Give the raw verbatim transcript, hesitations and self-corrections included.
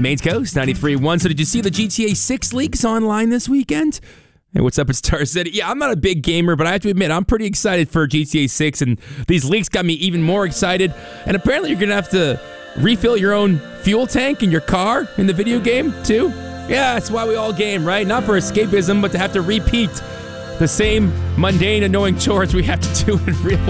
Maine's Coast, ninety-three point one. So did you see the G T A six leaks online this weekend? Hey, what's up, it's Star City? Yeah, I'm not a big gamer, but I have to admit, I'm pretty excited for G T A six, and these leaks got me even more excited. And apparently you're going to have to refill your own fuel tank in your car in the video game, too. Yeah, that's why we all game, right? Not for escapism, but to have to repeat the same mundane, annoying chores we have to do in real life.